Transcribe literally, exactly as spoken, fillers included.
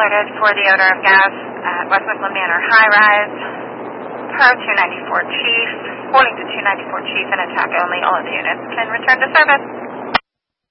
alerted for the odor of gas at West Mifflin Manor High Rise. Per two ninety-four Chief, holding to two ninety-four Chief and attack only, all of the units can return to service.